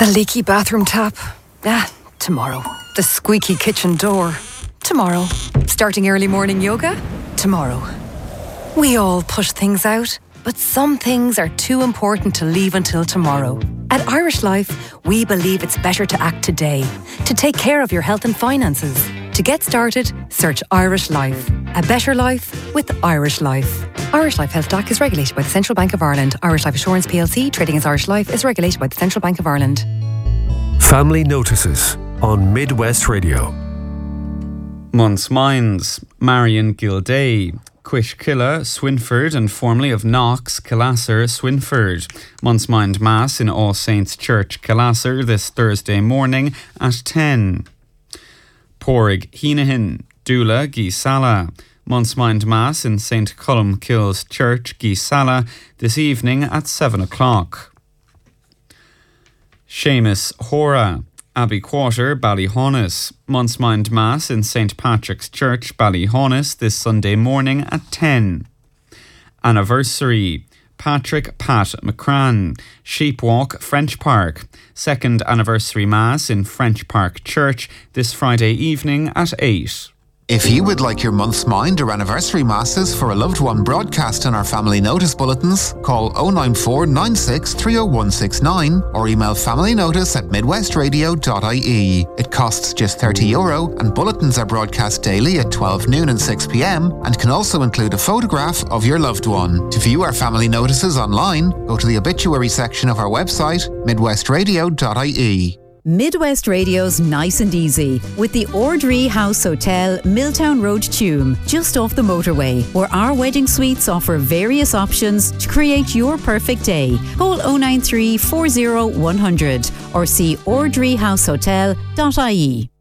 The leaky bathroom tap. Tomorrow. The squeaky kitchen door. Tomorrow. Starting early morning yoga. Tomorrow. We all push things out, but some things are too important to leave until tomorrow. At Irish Life, we believe it's better to act today, to take care of your health and finances. To get started, search Irish Life. A better life with Irish Life. Irish Life Health DAC is regulated by the Central Bank of Ireland. Irish Life Assurance plc, trading as Irish Life, is regulated by the Central Bank of Ireland. Family Notices on Midwest Radio. Month's Minds, Marion Gilday, Quishkilla, Swinford, and formerly of Knox, Killasser, Swinford. Month's Mind Mass in All Saints Church, Killasser, this Thursday morning at 10. Porrig Heenahin, Dula, Gisala. Month's Mind Mass in St. Columkille's Church, Gisala, this evening at 7 o'clock. Seamus Hora, Abbey Quarter, Ballyhonus. Month's Mind Mass in St. Patrick's Church, Ballyhonus, this Sunday morning at 10. Anniversary, Patrick Pat McCran, Sheepwalk, French Park. Second anniversary Mass in French Park Church, this Friday evening at 8. If you would like your month's mind or anniversary masses for a loved one broadcast in our family notice bulletins, call 094 96 30169 or email familynotice@midwestradio.ie. It costs just €30 and bulletins are broadcast daily at 12 noon and 6 p.m. and can also include a photograph of your loved one. To view our family notices online, go to the obituary section of our website, midwestradio.ie. Midwest Radio's Nice and Easy with the Ordree House Hotel, Milltown Road, Tuam, just off the motorway, where our wedding suites offer various options to create your perfect day. Call 093 40 100 or see ordreehousehotel.ie.